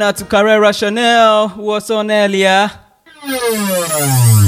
Now to Carrera Chanel, who was on earlier.